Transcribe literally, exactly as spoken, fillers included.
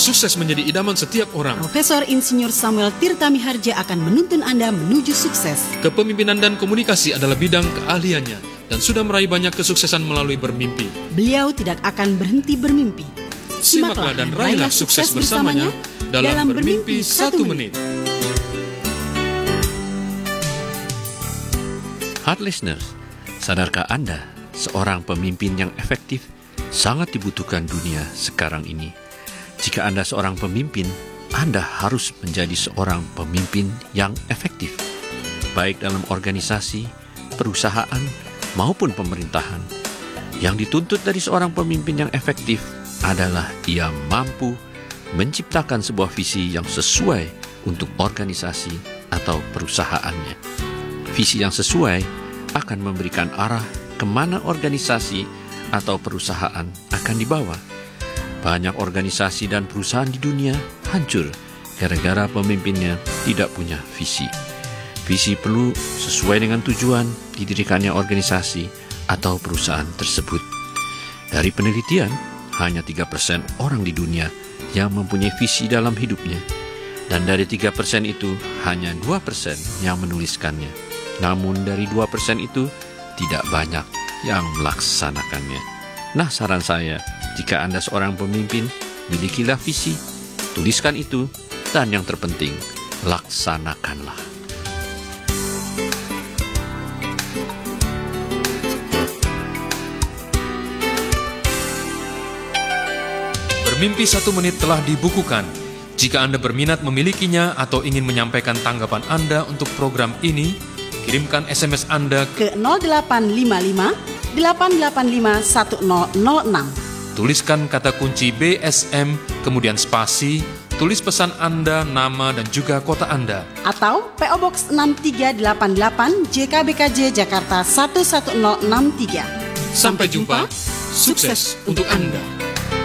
sukses menjadi idaman setiap orang. Profesor Insinyur Samuel Tirta Miharja akan menuntun Anda menuju sukses. Kepemimpinan dan komunikasi adalah bidang keahliannya dan sudah meraih banyak kesuksesan melalui bermimpi. Beliau tidak akan berhenti bermimpi. Simaklah dan raihlah sukses bersamanya dalam Bermimpi Satu Menit. Heart listeners, sadarkah Anda seorang pemimpin yang efektif sangat dibutuhkan dunia sekarang ini? Jika Anda seorang pemimpin, Anda harus menjadi seorang pemimpin yang efektif, baik dalam organisasi, perusahaan, maupun pemerintahan. Yang dituntut dari seorang pemimpin yang efektif adalah ia mampu menciptakan sebuah visi yang sesuai untuk organisasi atau perusahaannya. Visi yang sesuai akan memberikan arah kemana organisasi atau perusahaan akan dibawa. Banyak organisasi dan perusahaan di dunia hancur gara-gara pemimpinnya tidak punya visi. Visi perlu sesuai dengan tujuan didirikannya organisasi atau perusahaan tersebut. Dari penelitian, hanya tiga persen orang di dunia yang mempunyai visi dalam hidupnya. Dan dari tiga persen itu, hanya dua persen yang menuliskannya. Namun dari dua persen itu, tidak banyak yang melaksanakannya. Nah, saran saya, jika Anda seorang pemimpin, milikilah visi, tuliskan itu, dan yang terpenting, laksanakanlah. Bermimpi Satu Menit telah dibukukan. Jika Anda berminat memilikinya atau ingin menyampaikan tanggapan Anda untuk program ini, kirimkan S M S Anda ke nol delapan lima lima delapan delapan lima satu nol nol enam. Tuliskan kata kunci B S M, kemudian spasi, tulis pesan Anda, nama, dan juga kota Anda. Atau P O Box enam tiga delapan delapan J K B K J Jakarta satu satu nol enam tiga. Sampai jumpa, sukses untuk Anda.